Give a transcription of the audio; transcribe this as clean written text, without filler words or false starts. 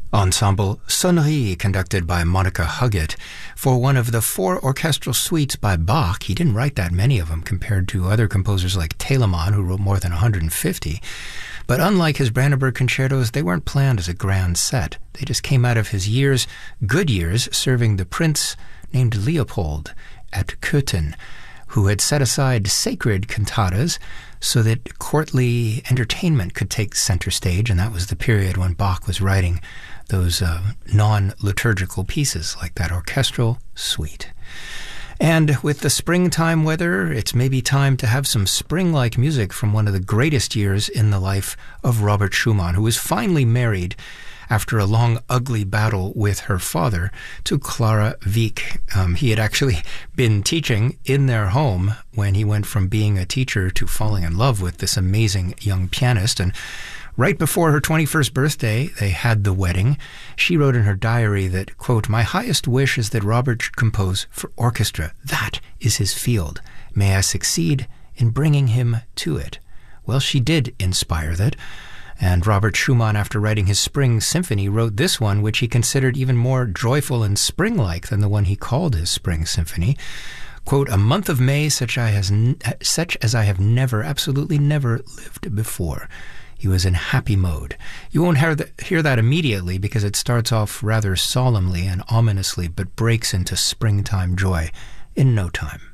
Ensemble Sonnerie, conducted by Monica Huggett, for one of the 4 orchestral suites by Bach. He didn't write that many of them compared to other composers like Telemann, who wrote more than 150. But unlike his Brandenburg concertos, they weren't planned as a grand set. They just came out of his good years, serving the prince named Leopold at Köthen, who had set aside sacred cantatas so that courtly entertainment could take center stage, and that was the period when Bach was writing those non-liturgical pieces like that orchestral suite. And with the springtime weather, it's maybe time to have some spring-like music from one of the greatest years in the life of Robert Schumann, who was finally married after a long, ugly battle with her father to Clara Wieck. He had actually been teaching in their home when he went from being a teacher to falling in love with this amazing young pianist. And right before her 21st birthday, they had the wedding. She wrote in her diary that, quote, "My highest wish is that Robert should compose for orchestra. That is his field. May I succeed in bringing him to it." Well, she did inspire that. And Robert Schumann, after writing his Spring Symphony, wrote this one, which he considered even more joyful and spring-like than the one he called his Spring Symphony. Quote, "A month of May such as I have never, absolutely never lived before." He was in happy mode. You won't hear that immediately because it starts off rather solemnly and ominously, but breaks into springtime joy in no time.